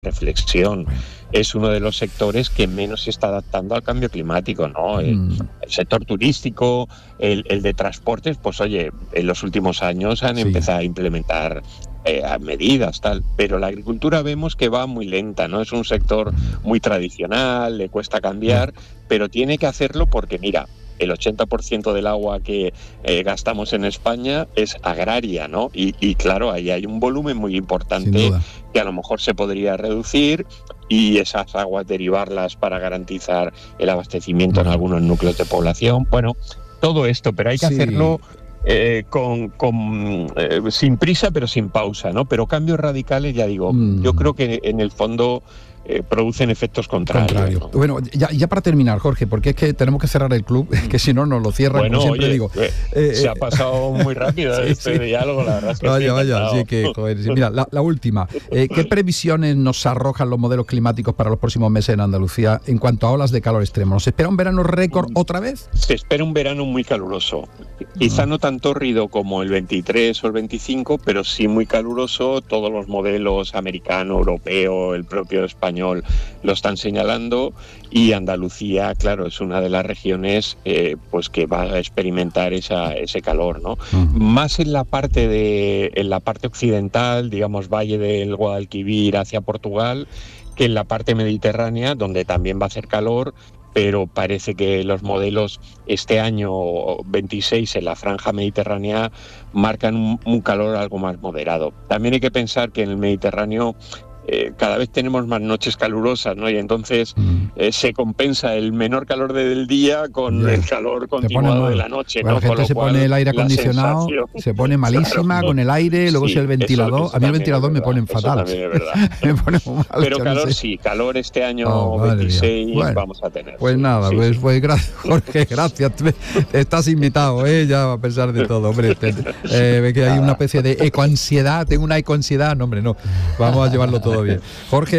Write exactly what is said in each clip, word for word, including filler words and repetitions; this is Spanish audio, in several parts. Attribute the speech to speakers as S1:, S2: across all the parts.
S1: reflexión. Es uno de los sectores que menos se está adaptando al cambio climático, ¿no? El, mm. el sector turístico, el, el de transportes, pues oye, en los últimos años han sí. empezado a implementar eh, medidas, tal, pero la agricultura vemos que va muy lenta, ¿no? Es un sector muy tradicional, le cuesta cambiar, pero tiene que hacerlo porque, mira, el ochenta por ciento del agua que eh, gastamos en España es agraria, ¿no? Y, y claro, ahí hay un volumen muy importante que a lo mejor se podría reducir y esas aguas derivarlas para garantizar el abastecimiento en algunos núcleos de población. Bueno, todo esto, pero hay que sí. hacerlo eh, con, con eh, sin prisa, pero sin pausa, ¿no? Pero cambios radicales, ya digo, mm. yo creo que en el fondo Eh, producen efectos contrarios. Contrario. ¿no?
S2: Bueno, ya, ya para terminar, Jorge, porque es que tenemos que cerrar el club, que si no nos lo cierran,
S1: bueno,
S2: como siempre
S1: oye,
S2: digo.
S1: Eh, se eh, ha pasado muy rápido sí, este sí. diálogo, la verdad es que
S2: vaya, vaya, sí que, joder, sí. Mira, la, la última. Eh, ¿Qué previsiones nos arrojan los modelos climáticos para los próximos meses en Andalucía en cuanto a olas de calor extremo? ¿Nos espera un verano récord otra vez?
S1: Se espera un verano muy caluroso. Quizá no tan tórrido como el veintitrés o el veinticinco, pero sí muy caluroso. Todos los modelos americano, europeo, el propio español lo están señalando, y Andalucía, claro, es una de las regiones eh, pues que va a experimentar esa, ese calor, ¿no? Uh-huh. Más en la parte de en la parte occidental, digamos Valle del Guadalquivir hacia Portugal, que en la parte mediterránea, donde también va a hacer calor, pero parece que los modelos este año veintiséis en la franja mediterránea marcan un, un calor algo más moderado. También hay que pensar que en el Mediterráneo Eh, cada vez tenemos más noches calurosas, ¿no? Y entonces eh, se compensa el menor calor del día con yeah. el calor continuado de la noche,
S2: bueno,
S1: ¿no?
S2: La gente se pone el aire acondicionado, se pone malísima claro. con el aire, luego sí, si el ventilador, eso, eso a mí el ventilador me pone fatal. me pone mal,
S1: Pero calor no sé. sí, calor este año oh, veintiséis bueno, vamos a tener.
S2: Pues sí, nada, sí, pues, sí. pues gracias, Jorge, gracias. Estás invitado, ¿eh? Ya a pesar de todo, hombre. Te, eh, ve que hay una especie de ecoansiedad, tengo una ecoansiedad, no, hombre, no. Vamos a llevarlo todo bien. Jorge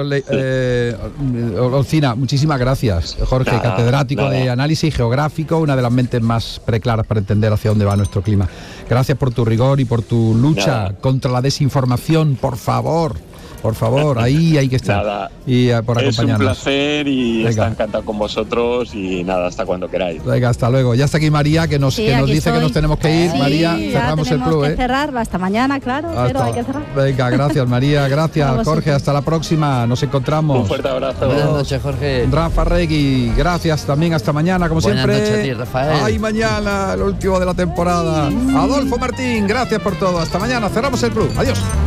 S2: eh, Olcina, muchísimas gracias. Jorge, nada, catedrático nada. de análisis geográfico, una de las mentes más preclaras para entender hacia dónde va nuestro clima. Gracias por tu rigor y por tu lucha nada. contra la desinformación, por favor. Por favor, ahí hay que estar. Nada, y uh, por acompañarnos.
S1: Es un placer y Venga. está encantado con vosotros y nada, hasta cuando queráis.
S2: Venga, hasta luego. Ya está aquí María, que nos,
S3: sí,
S2: que nos dice
S3: estoy.
S2: que nos tenemos que ir.
S3: Sí,
S2: María, cerramos el club.
S3: Que
S2: ¿eh?
S3: cerrar, hasta mañana, claro, hasta, pero hay que cerrar.
S2: Venga, gracias María, gracias Jorge, hasta la próxima, nos encontramos.
S1: Un fuerte abrazo.
S4: Buenas noches, Jorge.
S2: Rafa Regui, gracias también, hasta mañana, como
S4: Buenas
S2: siempre.
S4: Buenas noches a ti, Rafael.
S2: Ay, mañana, el último de la temporada. Adolfo Martín, gracias por todo, hasta mañana, cerramos el club, adiós.